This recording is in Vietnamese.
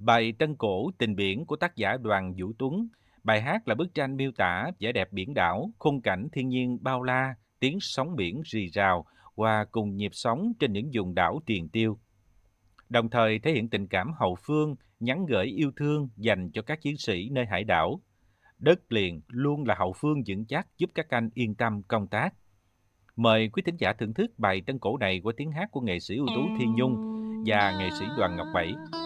Bài Trân Cổ Tình Biển của tác giả Đoàn Vũ Tuấn. Bài hát là bức tranh miêu tả vẻ đẹp biển đảo, khung cảnh thiên nhiên bao la, tiếng sóng biển rì rào và cùng nhịp sống trên những vùng đảo triền tiêu. Đồng thời thể hiện tình cảm hậu phương, nhắn gửi yêu thương dành cho các chiến sĩ nơi hải đảo. Đất liền luôn là hậu phương vững chắc giúp các anh yên tâm công tác. Mời quý thính giả thưởng thức bài Trân Cổ này qua tiếng hát của nghệ sĩ ưu tú Thiên Nhung và nghệ sĩ Đoàn Ngọc Bảy.